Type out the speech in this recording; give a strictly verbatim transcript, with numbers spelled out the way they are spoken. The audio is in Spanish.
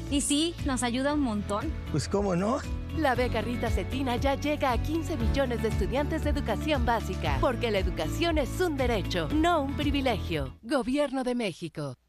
Y sí, nos ayuda un montón. Pues cómo no. La beca Rita Cetina ya llega a quince millones de estudiantes de educación básica, porque la educación es un derecho, no un privilegio. Gobierno de México.